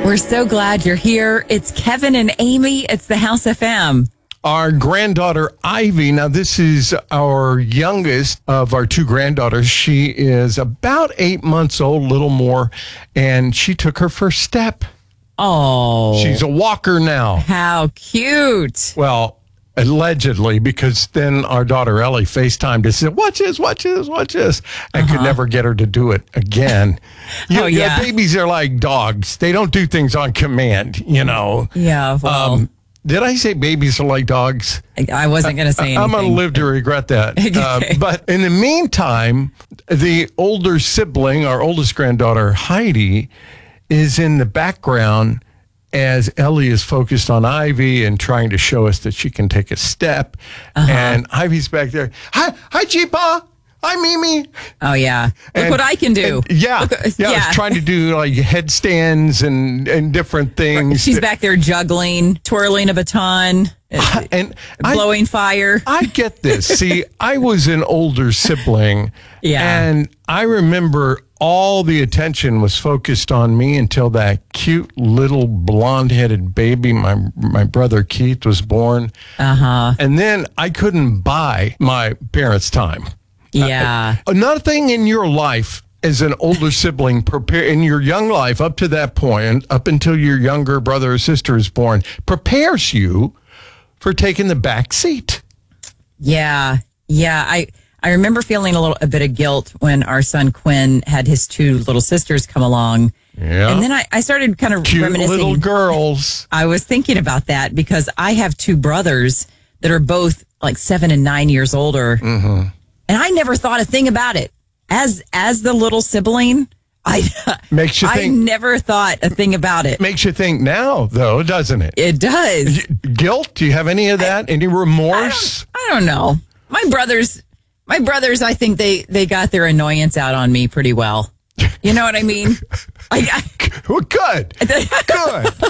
We're so glad you're here. It's Kevin and Amy. It's the House FM. Our granddaughter, Ivy. Now, this is our youngest of our two granddaughters. She is about 8 months old, a little more, and she took her first step. Oh. She's a walker now. How cute. Well, allegedly, because then our daughter, Ellie, FaceTimed and said, watch this, watch this, watch this. I could never get her to do it again. Yeah. Babies are like dogs. They don't do things on command, you know. Yeah, well. Did I say babies are like dogs? I wasn't going to say anything. I'm going to live to regret that. Okay. But in the meantime, the older sibling, our oldest granddaughter, Heidi, is in the background as Ellie is focused on Ivy and trying to show us that she can take a step. And Ivy's back there. Hi, Jeepa. Hi, Mimi. Oh, yeah. Look what I can do. I was trying to do like headstands and different things. She's back there juggling, twirling a baton, and blowing fire. I get this. See, I was an older sibling. And I remember all the attention was focused on me until that cute little blonde-headed baby, my brother Keith, was born. And then I couldn't buy my parents' time. Yeah. Another thing in your life as an older sibling, in your young life up to that point, up until your younger brother or sister is born, prepares you for taking the back seat. Yeah. I remember feeling a bit of guilt when our son Quinn had his two little sisters come along. Yeah. And then I started kind of cute reminiscing. Little girls. I was thinking about that because I have two brothers that are both like 7 and 9 years older. Mm-hmm. And I never thought a thing about it. As the little sibling, I never thought a thing about it. Makes you think now, though, doesn't it? It does. Guilt? Do you have any of that? Any remorse? I don't know. My brothers, I think they got their annoyance out on me pretty well. You know what I mean? Well, good. Good.